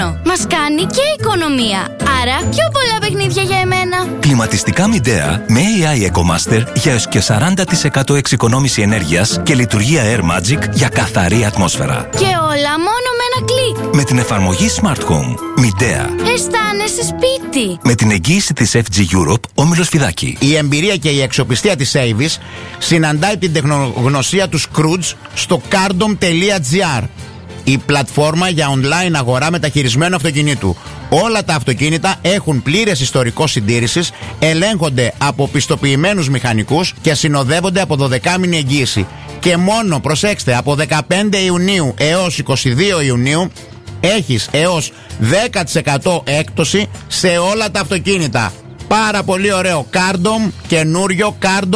μόνο. Μας κάνει και οικονομία. Άρα πιο πολλά παιχνίδια για εμένα. Κλιματιστικά Midea με AI EcoMaster για έως και 40% εξοικονόμηση ενέργειας και λειτουργία Air Magic για καθαρή ατμόσφαιρα. Και όλα μόνο με ένα κλικ. Με την εφαρμογή Smart Home. Midea. Αισθάνεσαι σπίτι. Με την εγγύηση της FG Europe, Όμιλος Φιδάκη. Η εμπειρία και η αξιοπιστία της Avis συναντάει την τεχνογνωσία του Scrooge στο cardom.gr, η πλατφόρμα για online αγορά μεταχειρισμένου αυτοκινήτου. Όλα τα αυτοκίνητα έχουν πλήρες ιστορικό συντήρησης, ελέγχονται από πιστοποιημένους μηχανικούς και συνοδεύονται από 12μηνη εγγύηση. Και μόνο, προσέξτε, από 15 Ιουνίου έως 22 Ιουνίου έχεις έως 10% έκπτωση σε όλα τα αυτοκίνητα. Πάρα πολύ ωραίο. Cardom, καινούριο Cardom.